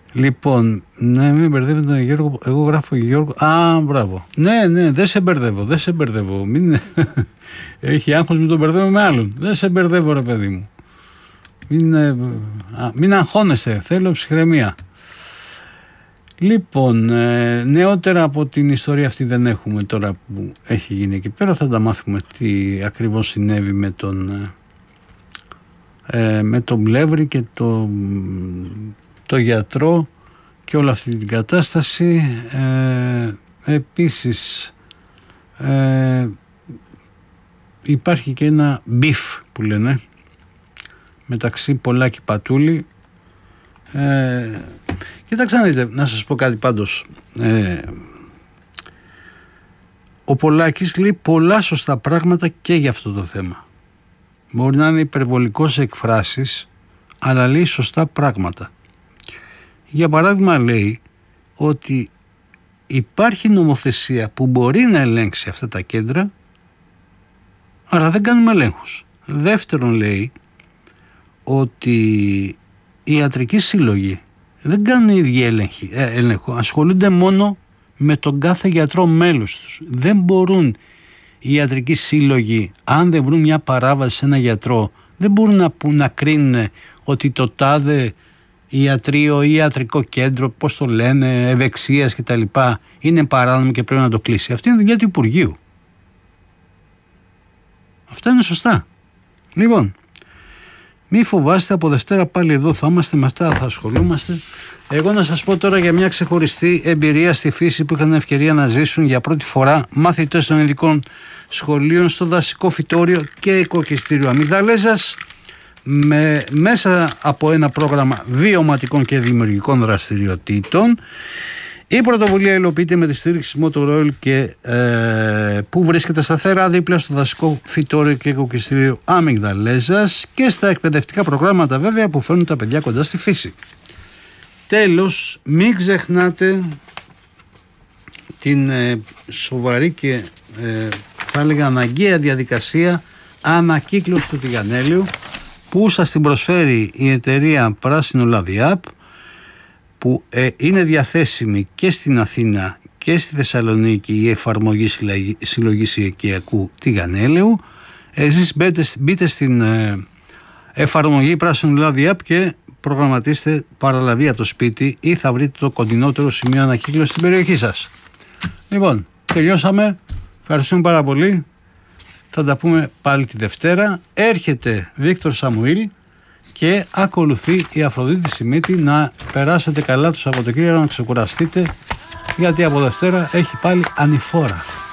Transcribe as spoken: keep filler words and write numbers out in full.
Λοιπόν, ναι, μην μπερδεύετε τον Γιώργο. Εγώ γράφω Γιώργο. Α, μπράβο. Ναι, ναι, δεν σε μπερδεύω, δεν σε μπερδεύω. Μην... Έχει άγχος, μην τον μπερδεύω με άλλον. Δεν σε μπερδεύω, ρε παιδί μου. Μην, α, μην αγχώνεσαι, θέλω ψυχραιμία. Λοιπόν, ε, νεότερα από την ιστορία αυτή δεν έχουμε τώρα που έχει γίνει εκεί πέρα. Θα τα μάθουμε τι ακριβώς συνέβη με τον, ε, με τον Πλεύρη και το, το γιατρό και όλη αυτή την κατάσταση. Ε, επίσης ε, υπάρχει και ένα μπιφ που λένε μεταξύ Πολάκη Πατούλη. Ε, Κοιτάξτε να δείτε, να σας πω κάτι πάντως. Ε, ο Πολάκης λέει πολλά σωστά πράγματα και για αυτό το θέμα. Μπορεί να είναι υπερβολικός σε εκφράσεις, αλλά λέει σωστά πράγματα. Για παράδειγμα λέει ότι υπάρχει νομοθεσία που μπορεί να ελέγξει αυτά τα κέντρα, αλλά δεν κάνουμε ελέγχους. Δεύτερον λέει ότι οι ιατρικοί σύλλογοι δεν κάνουν οι ίδιοι έλεγχοι, ε, έλεγχο, ασχολούνται μόνο με τον κάθε γιατρό μέλος τους. Δεν μπορούν οι ιατρικοί σύλλογοι, αν δεν βρουν μια παράβαση σε ένα γιατρό, δεν μπορούν να, που, να κρίνουν ότι το τάδε ιατρείο ή ιατρικό κέντρο, πώς το λένε, ευεξίας κτλ. Είναι παράνομο και πρέπει να το κλείσει. Αυτή είναι η δουλειά του Υπουργείου. Αυτά είναι σωστά. Λοιπόν, μη φοβάστε, από Δευτέρα πάλι εδώ θα είμαστε, με αυτά θα ασχολούμαστε. Εγώ να σας πω τώρα για μια ξεχωριστή εμπειρία στη φύση που είχαν ευκαιρία να ζήσουν για πρώτη φορά μαθητές των ειδικών σχολείων στο δασικό φυτόριο και οικοκυστήριο Αμυγδαλέζας, με, μέσα από ένα πρόγραμμα βιωματικών και δημιουργικών δραστηριοτήτων. Η πρωτοβουλία υλοποιείται με τη στήριξη Motor Oil και, ε, που βρίσκεται σταθερά δίπλα στο δασικό φυτόριο και οικοκυστήριο Αμυγδαλέζας και στα εκπαιδευτικά προγράμματα βέβαια που φέρνουν τα παιδιά κοντά στη φύση. Τέλος, μην ξεχνάτε την ε, σοβαρή και ε, θα έλεγα αναγκαία διαδικασία ανακύκλωση του τηγανέλιου που σας την προσφέρει η εταιρεία Πράσινο Λάδι App, που ε, είναι διαθέσιμη και στην Αθήνα και στη Θεσσαλονίκη η εφαρμογή συλλογής οικιακού τηγανέλαιου. Εσείς μπείτε, μπείτε στην ε, εφαρμογή Πράσινο Λάδι App και προγραμματίστε παραλαβή από το σπίτι ή θα βρείτε το κοντινότερο σημείο ανακύκλωσης στην περιοχή σας. Λοιπόν, τελειώσαμε. Ευχαριστούμε πάρα πολύ. Θα τα πούμε πάλι τη Δευτέρα. Έρχεται Βίκτορ Σαμουήλ και ακολουθεί η Αφροδίτη Σιμίτη. Να περάσετε καλά το Σαββατοκύριακο, να ξεκουραστείτε, γιατί από Δευτέρα έχει πάλι ανηφόρα.